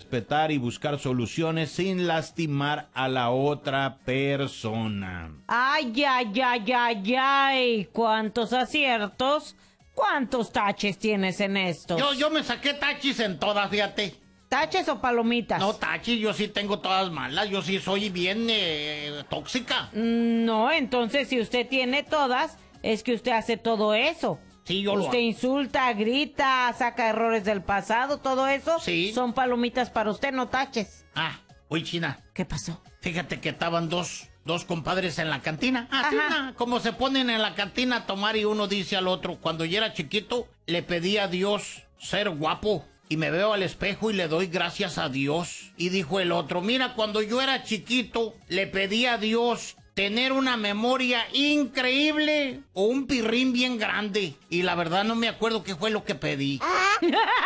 respetar y buscar soluciones sin lastimar a la otra persona. Ay, ay, ay, ay, ay. ¿Cuántos aciertos? ¿Cuántos taches tienes en esto? Yo me saqué tachis en todas, fíjate. ¿Taches o palomitas? No, tachis, yo sí tengo todas malas. Yo sí soy bien tóxica. No, entonces si usted tiene todas, es que usted hace todo eso. Sí, yo lo Usted hago. insulta, grita, saca errores del pasado, todo eso. Sí. Son palomitas para usted, no taches. Oye, China, ¿Qué pasó? fíjate que estaban dos compadres en la cantina. Ajá. China, como se ponen en la cantina a tomar y uno dice al otro, cuando yo era chiquito, le pedí a Dios ser guapo. Y me veo al espejo y le doy gracias a Dios. Y dijo el otro, mira, cuando yo era chiquito, le pedí a Dios tener una memoria increíble o un pirrín bien grande. Y la verdad no me acuerdo qué fue lo que pedí.